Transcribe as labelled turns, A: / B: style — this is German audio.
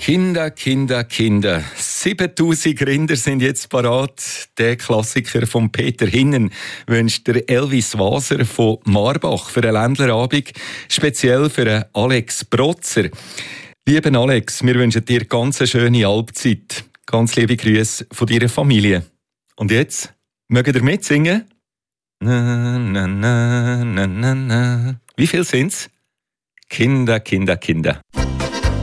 A: Kinder, Kinder, Kinder. 7000 Rinder sind jetzt parat. Der Klassiker von Peter Hinnen wünscht der Elvis Waser von Marbach für einen Ländlerabend, speziell für einen Alex Brotzer. Lieber Alex, wir wünschen dir ganz eine schöne Halbzeit. Ganz liebe Grüße von deiner Familie. Und jetzt, mögt ihr mitsingen? Na, na, na, na, na, na. Wie viel sind's? Kinder, Kinder, Kinder.